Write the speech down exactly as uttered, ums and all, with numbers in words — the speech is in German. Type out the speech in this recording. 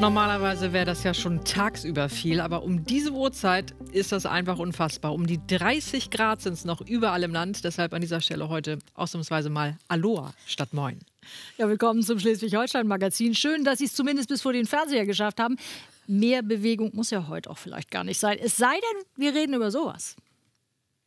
Normalerweise wäre das ja schon tagsüber viel, aber um diese Uhrzeit ist das einfach unfassbar. Um die dreißig Grad sind es noch überall im Land. Deshalb an dieser Stelle heute ausnahmsweise mal Aloha statt Moin. Ja, willkommen zum Schleswig-Holstein-Magazin. Schön, dass Sie es zumindest bis vor den Fernseher geschafft haben. Mehr Bewegung muss ja heute auch vielleicht gar nicht sein. Es sei denn, wir reden über sowas.